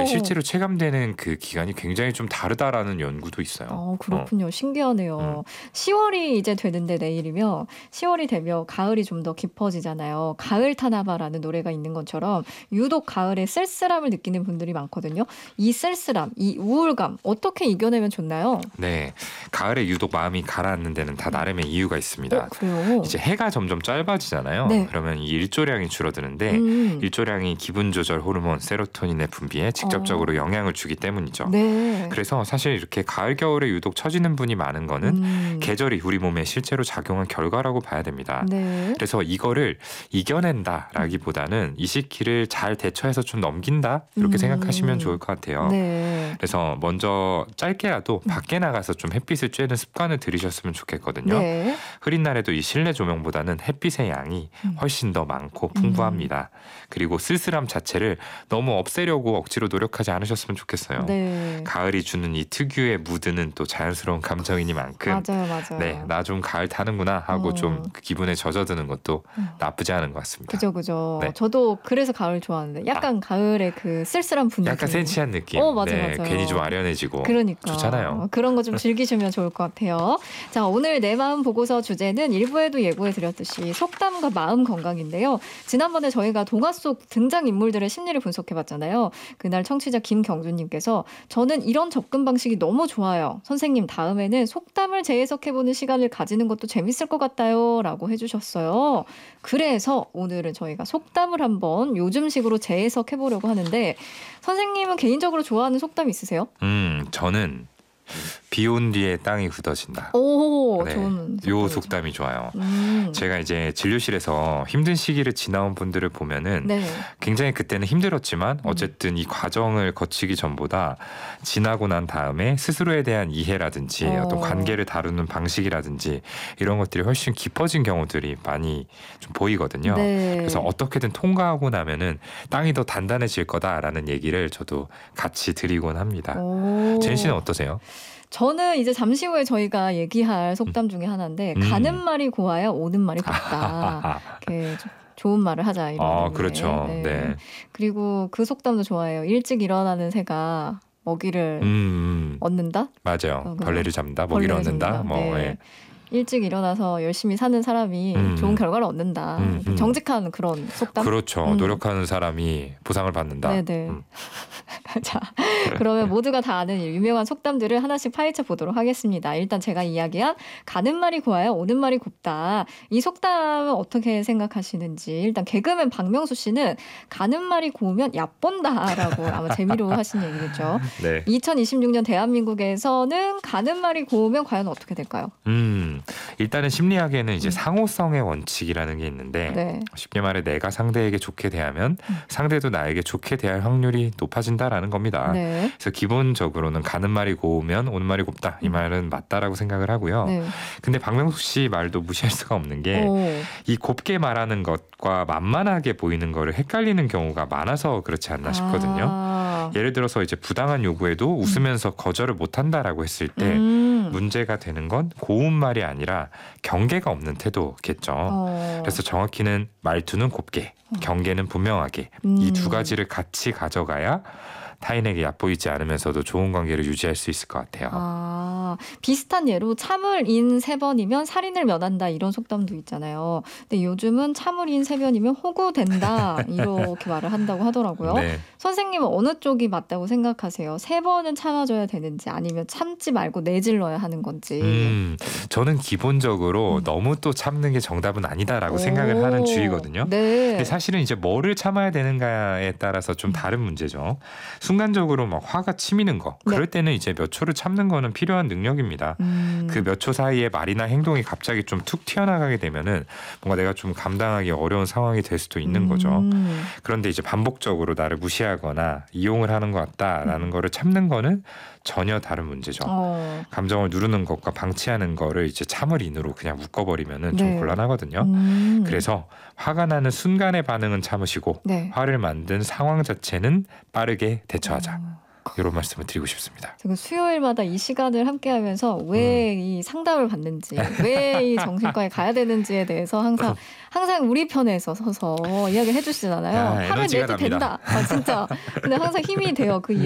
실제로 체감되는 그 기간이 굉장히 좀 다르다라는 연구도 있어요. 그렇군요. 신기하네요. 10월이 이제 되는데 내일이면 10월이 되면 가을이 좀 더 깊어지잖아요. 가을 타나바라는 노래가 있는 것처럼 유독 가을에 쓸쓸함을 느끼는 분들이 많거든요. 이 쓸쓸함, 이 우울감 어떻게 이겨내면 좋나요? 네, 가을에 유독 마음이 가라앉는 데는 다 나름의 이유가 있습니다. 그래요? 이제 해가 점점 짧아지잖아요. 네. 그러면 이 일조량이 줄어드는데 일조량이 기분 조절 호르몬 세로토닌의 분비에 직접적으로 영향을 주기 때문이죠. 네. 그래서 사실 이렇게 가을 겨울에 유독 처지는 분이 많은 거는 계절이 우리 몸에 실제로 작용한 결과라고 봐야 됩니다. 네. 그래서 이거를 이겨낸다라기보다는 이 시기를 잘 대처해서 좀 넘긴다 이렇게 생각하시면 좋을 것 같아요. 네. 그래서 먼저 짧게라도 밖에 나가서 좀 햇빛을 쬐는 습관을 들이셨으면 좋겠거든요. 네. 흐린 날에도 이 실내 조명보다는 햇빛의 양이 훨씬 더 많고 풍부합니다. 그리고 쓸쓸함 자체를 너무 없애려고 억지로 노력하지 않으셨으면 좋겠어요. 네. 가을이 주는 이 특유의 무드는 또 자연스러운 감정이니만큼 맞아요. 네, 나 좀 가을 타는구나 하고 좀 그 기분에 젖어드는 것도 나쁘지 않은 것 같습니다. 그죠. 네. 저도 그래서 가을 좋아하는데 약간 가을의 그 쓸쓸한 분위기. 약간 센치한 느낌. 맞아요. 괜히 좀 아련해지고 그러니까. 좋잖아요. 그런 거 좀 즐기시면 좋을 것 같아요. 자, 오늘 내 마음 보고서 주제는 일부에도 예고해드렸듯이 속담과 마음 건강인데요. 지난번에 저희가 동화 속 등장인물들의 심리를 분석해봤잖아요. 그날 청취자 김경준님께서 저는 이런 접근 방식이 너무 좋아요. 선생님 다음에는 속담을 재해석해보는 시간을 가지는 것도 재밌을 것 같아요. 라고 해주셨어요. 그래서 오늘은 저희가 속담을 한번 요즘식으로 재해석해보려고 하는데 선생님은 개인적으로 좋아하는 속담 있으세요? 저는 비 온 뒤에 땅이 굳어진다. 오, 네, 좋은 요 속담이 좋아요. 제가 이제 진료실에서 힘든 시기를 지나온 분들을 보면은 네. 굉장히 그때는 힘들었지만 어쨌든 이 과정을 거치기 전보다 지나고 난 다음에 스스로에 대한 이해라든지 어떤 관계를 다루는 방식이라든지 이런 것들이 훨씬 깊어진 경우들이 많이 좀 보이거든요. 네. 그래서 어떻게든 통과하고 나면은 땅이 더 단단해질 거다라는 얘기를 저도 같이 드리곤 합니다. 제인 씨는 어떠세요? 저는 이제 잠시 후에 저희가 얘기할 속담 중에 하나인데 가는 말이 고와야 오는 말이 곱다. 이렇게 좀 좋은 말을 하자 이런. 그렇죠. 네. 네. 그리고 그 속담도 좋아해요. 일찍 일어나는 새가 먹이를 얻는다. 맞아요. 벌레를 잡는다, 먹이를 얻는다. 네. 일찍 일어나서 열심히 사는 사람이 좋은 결과를 얻는다. 정직한 그런 속담. 그렇죠. 노력하는 사람이 보상을 받는다. 네네. 자, 그러면 모두가 다 아는 유명한 속담들을 하나씩 파헤쳐 보도록 하겠습니다. 일단 제가 이야기한 가는 말이 고와야 오는 말이 곱다. 이 속담은 어떻게 생각하시는지. 일단 개그맨 박명수 씨는 가는 말이 고우면 얕본다라고 아마 재미로 하신 얘기겠죠. 네. 2026년 대한민국에서는 가는 말이 고우면 과연 어떻게 될까요? 일단은 심리학에는 이제 상호성의 원칙이라는 게 있는데 네. 쉽게 말해 내가 상대에게 좋게 대하면 상대도 나에게 좋게 대할 확률이 높아진다라는 겁니다. 네. 그래서 기본적으로는 가는 말이 고우면 오는 말이 곱다. 이 말은 맞다라고 생각을 하고요. 네. 근데 박명수 씨 말도 무시할 수가 없는 게 이 곱게 말하는 것과 만만하게 보이는 거를 헷갈리는 경우가 많아서 그렇지 않나 싶거든요. 예를 들어서 이제 부당한 요구에도 웃으면서 거절을 못한다라고 했을 때 문제가 되는 건 고운 말이 아니라 경계가 없는 태도겠죠. 그래서 정확히는 말투는 곱게, 경계는 분명하게 이 두 가지를 같이 가져가야 타인에게 얕보이지 않으면서도 좋은 관계를 유지할 수 있을 것 같아요. 비슷한 예로 참을 인 3번이면 살인을 면한다 이런 속담도 있잖아요. 근데 요즘은 참을 인 3번이면 호구된다 이렇게 말을 한다고 하더라고요. 네. 선생님은 어느 쪽이 맞다고 생각하세요? 3번은 참아줘야 되는지 아니면 참지 말고 내질러야 하는 건지. 저는 기본적으로 너무 또 참는 게 정답은 아니다라고 생각을 하는 주의거든요. 네. 근데 사실은 이제 뭐를 참아야 되는가에 따라서 좀 다른 문제죠. 순간적으로 막 화가 치미는 거 그럴 때는 이제 몇 초를 참는 거는 필요한 능력입니다. 그 몇 초 사이에 말이나 행동이 갑자기 좀 툭 튀어나가게 되면은 뭔가 내가 좀 감당하기 어려운 상황이 될 수도 있는 거죠. 그런데 이제 반복적으로 나를 무시하거나 이용을 하는 것 같다라는 거를 참는 거는 전혀 다른 문제죠. 감정을 누르는 것과 방치하는 거를 이제 참을 인으로 그냥 묶어버리면은 좀 곤란하거든요. 그래서 화가 나는 순간의 반응은 참으시고 화를 만든 상황 자체는 빠르게 대처하자. 이런 말씀을 드리고 싶습니다. 지금 수요일마다 이 시간을 함께하면서 왜 이 상담을 받는지, 왜 이 정신과에 가야 되는지에 대해서 항상 우리 편에서 서서 이야기를 해주시잖아요. 야, 하면 에너지가 내도 된다. 납니다. 진짜. 근데 항상 힘이 돼요. 그